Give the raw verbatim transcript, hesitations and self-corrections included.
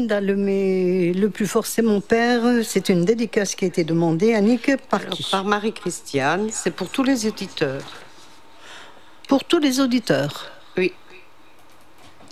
Linda Lemay, le plus fort c'est mon père. C'est une dédicace qui a été demandée. Annick, par Alors, qui? par Marie-Christiane, c'est pour tous les éditeurs. Pour tous les auditeurs. Oui.